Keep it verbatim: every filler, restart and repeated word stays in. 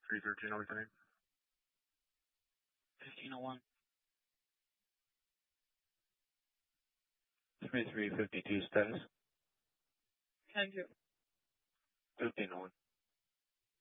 three thirteen over the name. fifteen oh one. three three fifty-two status. Thank you. fifteen oh one.